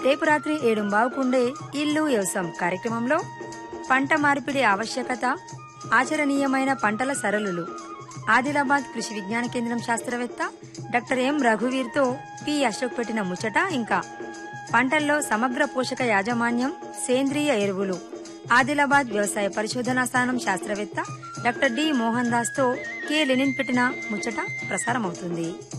రేపు రాత్రి 7:15 ఇల్లు వ్యవసాయం కార్యక్రమంలో పంట మార్పిడి ఆవశ్యకత, ఆచరణీయమైన పంటల సరళులు, ఆదిలాబాద్ కృషి విజ్ఞాన కేంద్రం శాస్త్రవేత్త డాక్టర్ ఎం రఘువీర్తో పి అశోక్ పెట్టిన ముచ్చట, ఇంకా పంటల్లో సమగ్ర పోషక యాజమాన్యం, సేంద్రియ ఎరువులు, ఆదిలాబాద్ వ్యవసాయ పరిశోధనా స్థానం శాస్త్రవేత్త డాక్టర్ డి మోహన్ దాస్ తో కె లెనిన్ పెట్టిన ముచ్చట ప్రసారమవుతుంది.